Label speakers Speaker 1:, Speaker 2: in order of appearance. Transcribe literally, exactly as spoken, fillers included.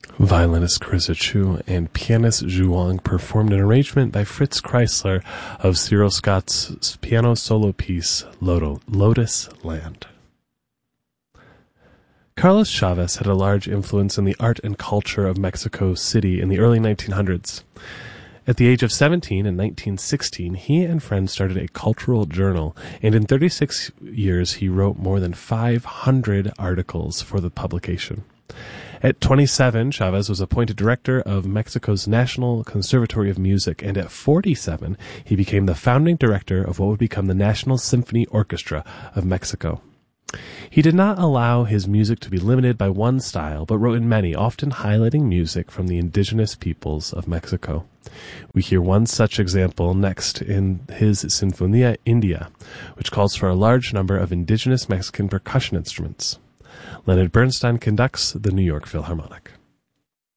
Speaker 1: Violinist Carissa Chu and pianist Zhu Wang performed an arrangement by Fritz Kreisler of Cyril Scott's piano solo piece, Lotus Land. Carlos Chavez had a large influence in the art and culture of Mexico City in the early nineteen hundreds. At the age of seventeen in nineteen sixteen, he and friends started a cultural journal, and in thirty-six years he wrote more than five hundred articles for the publication. At twenty-seven, Chavez was appointed director of Mexico's National Conservatory of Music, and at forty-seven, he became the founding director of what would become the National Symphony Orchestra of Mexico. He did not allow his music to be limited by one style, but wrote in many, often highlighting music from the indigenous peoples of Mexico. We hear one such example next in his Sinfonia India, which calls for a large number of indigenous Mexican percussion instruments. Leonard Bernstein conducts the New York Philharmonic.